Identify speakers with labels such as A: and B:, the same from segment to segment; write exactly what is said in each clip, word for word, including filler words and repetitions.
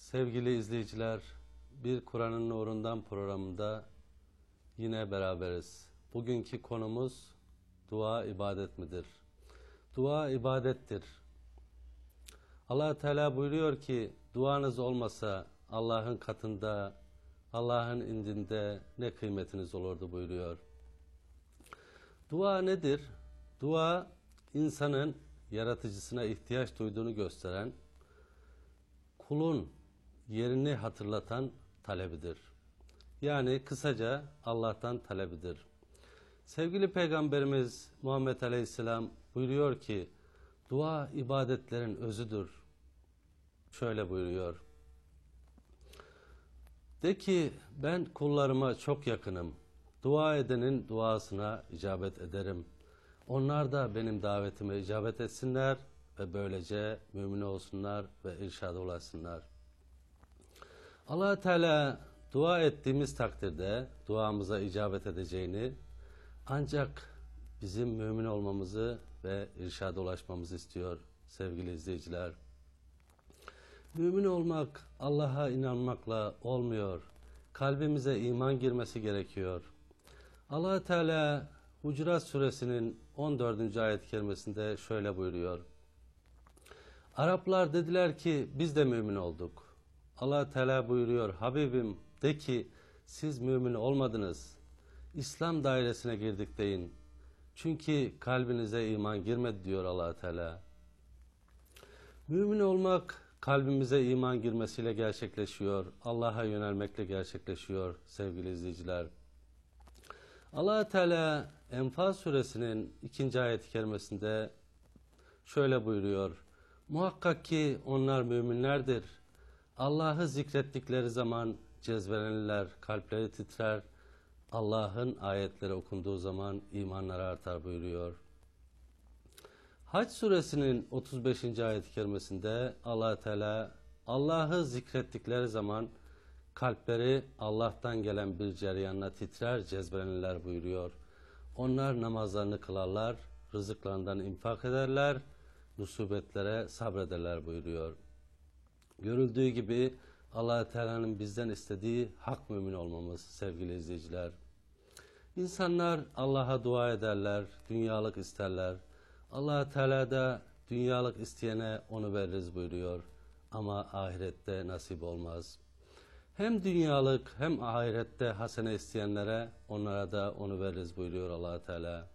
A: Sevgili izleyiciler, bir Kur'an'ın Nurundan programında yine beraberiz. Bugünkü konumuz dua ibadet midir? Dua ibadettir. Allah Teala buyuruyor ki duanız olmasa Allah'ın katında, Allah'ın indinde ne kıymetiniz olurdu buyuruyor. Dua nedir? Dua insanın yaratıcısına ihtiyaç duyduğunu gösteren, kulun yerini hatırlatan talebidir. Yani kısaca Allah'tan talebidir. Sevgili Peygamberimiz Muhammed Aleyhisselam buyuruyor ki dua ibadetlerin özüdür. Şöyle buyuruyor. De ki ben kullarıma çok yakınım. Dua edenin duasına icabet ederim. Onlar da benim davetime icabet etsinler ve böylece mümin olsunlar ve irşada ulaşsınlar. Allah Teala dua ettiğimiz takdirde duamıza icabet edeceğini, ancak bizim mümin olmamızı ve irşada ulaşmamızı istiyor sevgili izleyiciler. Mümin olmak Allah'a inanmakla olmuyor. Kalbimize iman girmesi gerekiyor. Allah Teala Hucurat Suresinin on dördüncü ayet-i kerimesinde şöyle buyuruyor. Araplar dediler ki biz de mümin olduk. Allah Teala buyuruyor, Habibim de ki siz mümin olmadınız. İslam dairesine girdik deyin. Çünkü kalbinize iman girmedi diyor Allah Teala. Mümin olmak kalbimize iman girmesiyle gerçekleşiyor. Allah'a yönelmekle gerçekleşiyor sevgili izleyiciler. Allah Teala Enfal Suresinin ikinci ayet-i kerimesinde şöyle buyuruyor. Muhakkak ki onlar müminlerdir. Allah'ı zikrettikleri zaman cezbelenirler, kalpleri titrer. Allah'ın ayetleri okunduğu zaman imanları artar buyuruyor. Hac Suresinin otuz beşinci ayet-i kerimesinde Allah Teala Allah'ı zikrettikleri zaman kalpleri Allah'tan gelen bir ceryanla titrer, cezbelenirler buyuruyor. Onlar namazlarını kılarlar, rızıklarından infak ederler, musibetlere sabrederler buyuruyor. Görüldüğü gibi Allah Teala'nın bizden istediği hak mümin olmamız sevgili izleyiciler. İnsanlar Allah'a dua ederler, dünyalık isterler. Allah Teala da dünyalık isteyene onu veririz buyuruyor. Ama ahirette nasip olmaz. Hem dünyalık hem ahirette hasene isteyenlere onlara da onu veririz buyuruyor Allah Teala.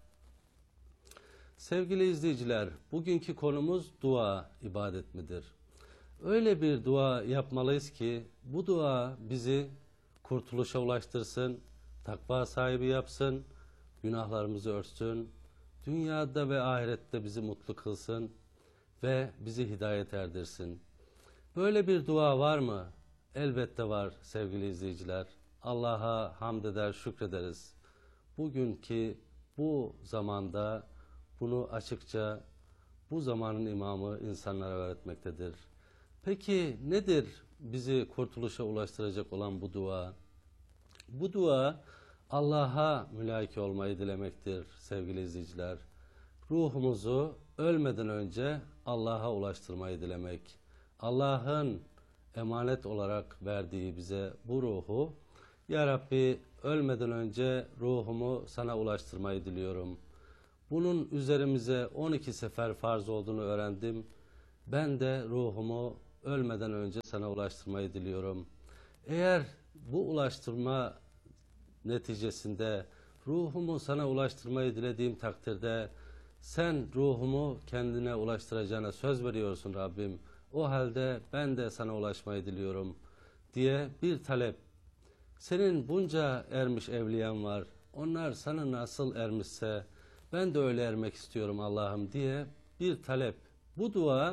A: Sevgili izleyiciler, bugünkü konumuz dua ibadet midir? Öyle bir dua yapmalıyız ki bu dua bizi kurtuluşa ulaştırsın, takva sahibi yapsın, günahlarımızı örtsün, dünyada ve ahirette bizi mutlu kılsın ve bizi hidayet erdirsin. Böyle bir dua var mı? Elbette var sevgili izleyiciler. Allah'a hamd eder, şükrederiz. Bugünkü bu zamanda bunu açıkça bu zamanın imamı insanlara öğretmektedir. Peki nedir bizi kurtuluşa ulaştıracak olan bu dua? Bu dua Allah'a mülaki olmayı dilemektir sevgili izleyiciler. Ruhumuzu ölmeden önce Allah'a ulaştırmayı dilemek. Allah'ın emanet olarak verdiği bize bu ruhu, Ya Rabbi ölmeden önce ruhumu sana ulaştırmayı diliyorum. Bunun üzerimize on iki sefer farz olduğunu öğrendim. Ben de ruhumu ölmeden önce sana ulaştırmayı diliyorum. Eğer bu ulaştırma neticesinde ruhumu sana ulaştırmayı dilediğim takdirde sen ruhumu kendine ulaştıracağına söz veriyorsun Rabbim. O halde ben de sana ulaşmayı diliyorum diye bir talep. Senin bunca ermiş evliyan var. Onlar sana nasıl ermişse ben de öyle ermek istiyorum Allah'ım diye bir talep. Bu dua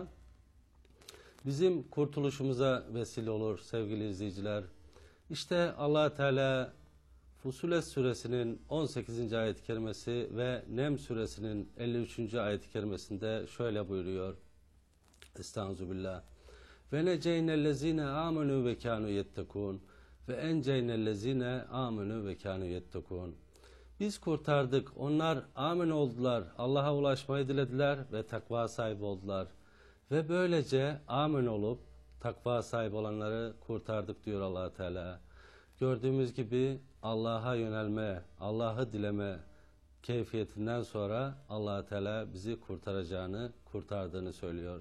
A: bizim kurtuluşumuza vesile olur sevgili izleyiciler. İşte Allah Teala Fussilet Suresinin on sekizinci ayet-i kerimesi ve Nem Suresinin elli üçüncü ayet-i kerimesinde şöyle buyuruyor. Estağfirullah. Ve neceynellezine amenu ve kanu yettekun ve enceynellezine amenu ve kanu yettekun. Biz kurtardık. Onlar amin oldular. Allah'a ulaşmayı dilediler ve takva sahibi oldular. Ve böylece amin olup takva sahibi olanları kurtardık diyor Allah Teala. Gördüğümüz gibi Allah'a yönelme, Allah'ı dileme keyfiyetinden sonra Allah Teala bizi kurtaracağını, kurtardığını söylüyor.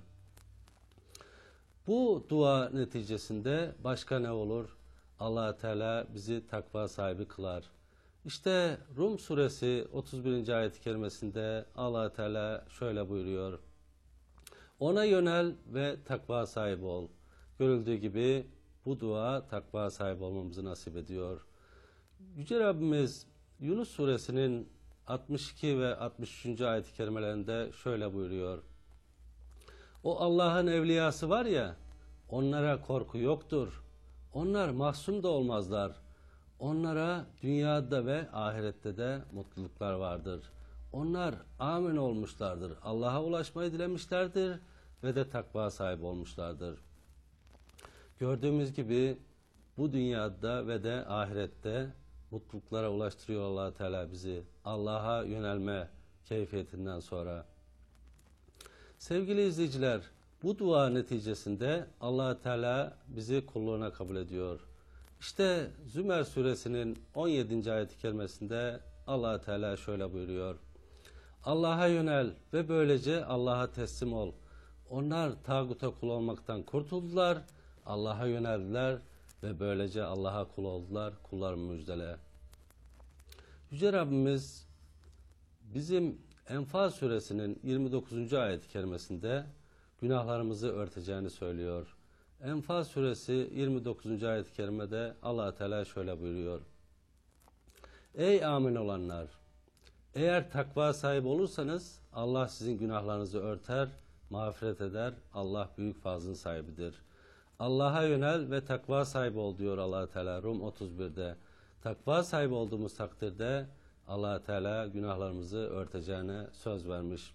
A: Bu dua neticesinde başka ne olur? Allah Teala bizi takva sahibi kılar. İşte Rum suresi otuz birinci ayet-i kerimesinde Allah Teala şöyle buyuruyor. Ona yönel ve takva sahibi ol. Görüldüğü gibi bu dua takva sahibi olmamızı nasip ediyor. Yüce Rabbimiz Yunus suresinin altmış iki ve altmış üçüncü ayet-i kerimelerinde şöyle buyuruyor. O Allah'ın evliyası var ya, onlara korku yoktur. Onlar mahzun da olmazlar. Onlara dünyada ve ahirette de mutluluklar vardır. Onlar amin olmuşlardır. Allah'a ulaşmayı dilemişlerdir ve de takva sahibi olmuşlardır. Gördüğümüz gibi bu dünyada ve de ahirette mutluluklara ulaştırıyor Allah Teala bizi. Allah'a yönelme keyfiyetinden sonra. Sevgili izleyiciler, bu dua neticesinde Allah Teala bizi kulluğuna kabul ediyor. İşte Zümer suresinin on yedinci ayet-i kerimesinde Allah Teala şöyle buyuruyor. Allah'a yönel ve böylece Allah'a teslim ol. Onlar tağuta kul olmaktan kurtuldular, Allah'a yöneldiler ve böylece Allah'a kul oldular. Kullarım müjdele. Yüce Rabbimiz bizim Enfal suresinin yirmi dokuzuncu ayet-i kerimesinde günahlarımızı örteceğini söylüyor. Enfal suresi yirmi dokuzuncu ayet-i kerimede Allah Teala şöyle buyuruyor. Ey amin olanlar! Eğer takva sahibi olursanız Allah sizin günahlarınızı örter, mağfiret eder. Allah büyük fazlın sahibidir. Allah'a yönel ve takva sahibi ol diyor Allah Teala Rum otuz birde. Takva sahibi olduğumuz takdirde Allah Teala günahlarımızı örteceğine söz vermiş.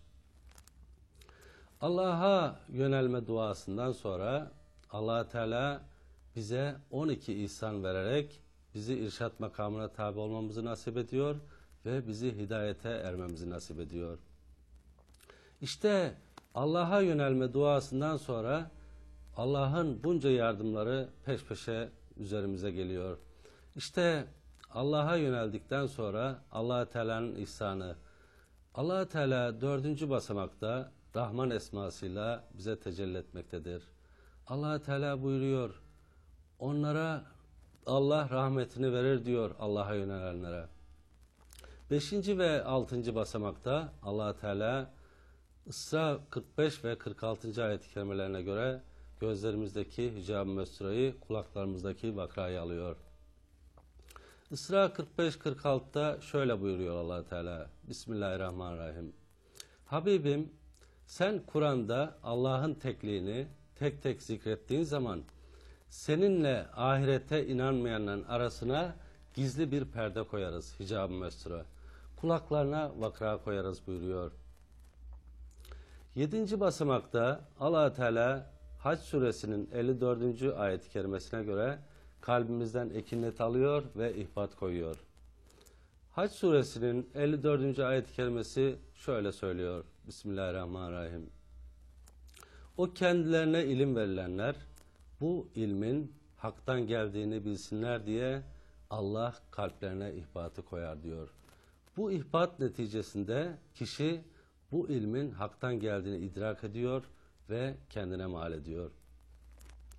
A: Allah'a yönelme duasından sonra Allah Teala bize on iki ihsan vererek bizi irşat makamına tabi olmamızı nasip ediyor ve bizi hidayete ermemizi nasip ediyor. İşte Allah'a yönelme duasından sonra Allah'ın bunca yardımları peş peşe üzerimize geliyor. İşte Allah'a yöneldikten sonra Allah Teala'nın ihsanı. Allah Teala dördüncü basamakta Rahman esmasıyla bize tecelli etmektedir. Allah Teala buyuruyor. Onlara Allah rahmetini verir diyor Allah'a yönelenlere. Beşinci ve altıncı basamakta Allah Teala İsra kırk beş ve kırk altıncı ayet-i kerimelerine göre gözlerimizdeki hicab-ı mesturayı, kulaklarımızdaki vakrayı alıyor. İsra kırk beş kırk altıda şöyle buyuruyor Allah Teala. Bismillahirrahmanirrahim. Habibim, sen Kur'an'da Allah'ın tekliğini tek tek zikrettiğin zaman seninle ahirete inanmayanların arasına gizli bir perde koyarız, hicab-ı mestura. Kulaklarına vakra koyarız buyuruyor. Yedinci basamakta Allah Teala Hac suresinin elli dördüncü ayet-i kerimesine göre kalbimizden ekinet alıyor ve ihbat koyuyor. Hac suresinin elli dördüncü ayet-i kerimesi şöyle söylüyor. Bismillahirrahmanirrahim. O kendilerine ilim verilenler bu ilmin haktan geldiğini bilsinler diye Allah kalplerine ihbatı koyar diyor. Bu ihbat neticesinde kişi bu ilmin haktan geldiğini idrak ediyor ve kendine mal ediyor.